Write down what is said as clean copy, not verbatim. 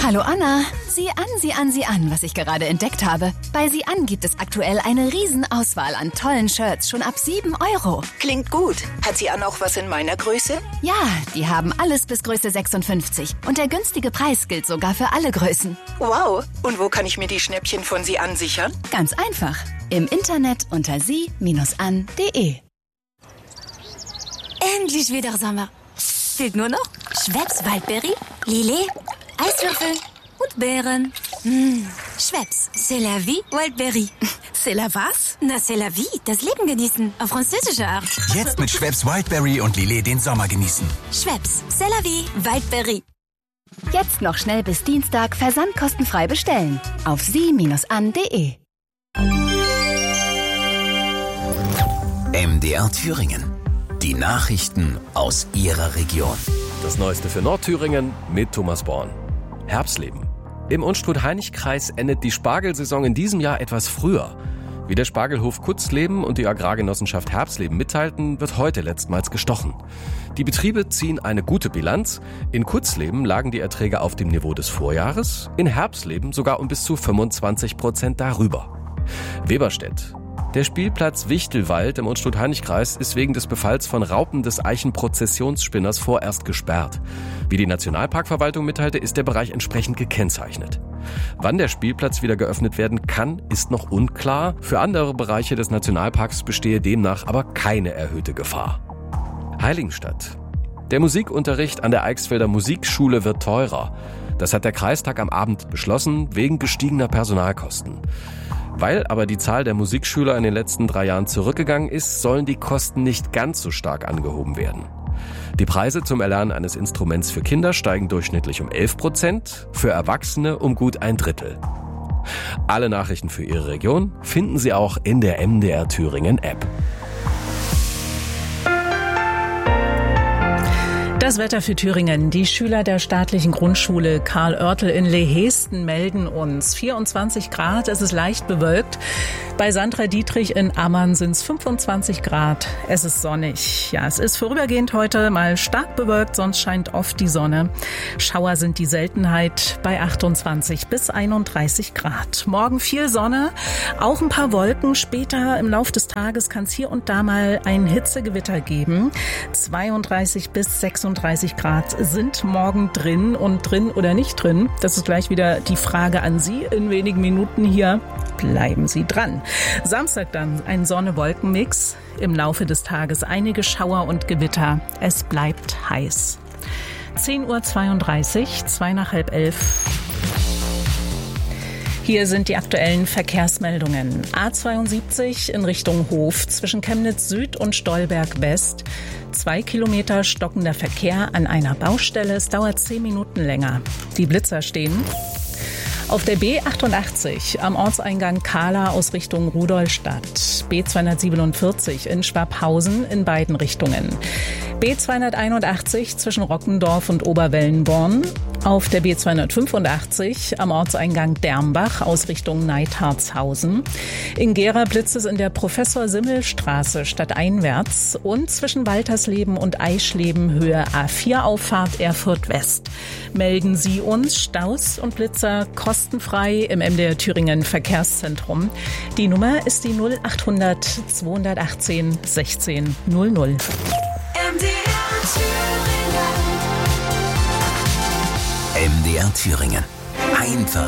Hallo Anna. Sieh an, was ich gerade entdeckt habe. Bei Sieh an gibt es aktuell eine Riesenauswahl an tollen Shirts, schon ab 7 €. Klingt gut. Hat Sie an auch was in meiner Größe? Ja, die haben alles bis Größe 56. Und der günstige Preis gilt sogar für alle Größen. Wow. Und wo kann ich mir die Schnäppchen von Sie an sichern? Ganz einfach. Im Internet unter sie-an.de. Endlich wieder Sommer. Fehlt nur noch Schweppes Waldbeere, Lillet, Eiswürfel und Beeren. Schweppes, c'est la vie, Waldbeere. C'est la was? Na, c'est la vie, das Leben genießen, auf französische Art. Jetzt mit Schweppes Wildberry und Lillet den Sommer genießen. Schweppes, c'est la vie, Waldbeere. Jetzt noch schnell bis Dienstag versandkostenfrei bestellen. Auf sie-an.de. MDR Thüringen. Die Nachrichten aus Ihrer Region. Das Neueste für Nordthüringen mit Thomas Born. Herbstleben. Im Unstrut-Hainich-Kreis endet die Spargelsaison in diesem Jahr etwas früher. Wie der Spargelhof Kutzleben und die Agrargenossenschaft Herbstleben mitteilten, wird heute letztmals gestochen. Die Betriebe ziehen eine gute Bilanz. In Kutzleben lagen die Erträge auf dem Niveau des Vorjahres, in Herbstleben sogar um bis zu 25% darüber. Weberstedt. Der Spielplatz Wichtelwald im Unstrut-Hainich-Kreis ist wegen des Befalls von Raupen des Eichenprozessionsspinners vorerst gesperrt. Wie die Nationalparkverwaltung mitteilte, ist der Bereich entsprechend gekennzeichnet. Wann der Spielplatz wieder geöffnet werden kann, ist noch unklar. Für andere Bereiche des Nationalparks bestehe demnach aber keine erhöhte Gefahr. Heiligenstadt. Der Musikunterricht an der Eichsfelder Musikschule wird teurer. Das hat der Kreistag am Abend beschlossen, wegen gestiegener Personalkosten. Weil aber die Zahl der Musikschüler in den letzten 3 Jahren zurückgegangen ist, sollen die Kosten nicht ganz so stark angehoben werden. Die Preise zum Erlernen eines Instruments für Kinder steigen durchschnittlich um 11%, für Erwachsene um gut 1/3. Alle Nachrichten für Ihre Region finden Sie auch in der MDR Thüringen App. Das Wetter für Thüringen. Die Schüler der staatlichen Grundschule Karl Oertel in Lehesten melden uns 24 Grad, es ist leicht bewölkt. Bei Sandra Dietrich in Ammann sind es 25 Grad, es ist sonnig. Ja, es ist vorübergehend heute mal stark bewölkt, sonst scheint oft die Sonne. Schauer sind die Seltenheit bei 28 bis 31 Grad. Morgen viel Sonne, auch ein paar Wolken. Später im Laufe des Tages kann es hier und da mal ein Hitzegewitter geben. 32 bis 36 Grad sind morgen drin, und drin oder nicht drin, das ist gleich wieder die Frage an Sie in wenigen Minuten hier. Bleiben Sie dran. Samstag dann ein Sonne-Wolken-Mix. Im Laufe des Tages einige Schauer und Gewitter. Es bleibt heiß. 10:32 Uhr, 10:55. Hier sind die aktuellen Verkehrsmeldungen. A72 in Richtung Hof zwischen Chemnitz Süd und Stolberg West. 2 Kilometer stockender Verkehr an einer Baustelle. Es dauert 10 Minuten länger. Die Blitzer stehen. Auf der B88 am Ortseingang Kahla aus Richtung Rudolstadt. B247 in Schwabhausen in beiden Richtungen. B281 zwischen Rockendorf und Oberwellenborn. Auf der B285 am Ortseingang Dermbach aus Richtung Neidharzhausen. In Gera blitzt es in der Professor-Simmel-Straße stadteinwärts und zwischen Waltersleben und Eischleben Höhe A4 Auffahrt Erfurt West. Melden Sie uns Staus und Blitzer kostenfrei im MDR Thüringen Verkehrszentrum. Die Nummer ist die 0800 218 16 00. MDR Thüringen. Einfach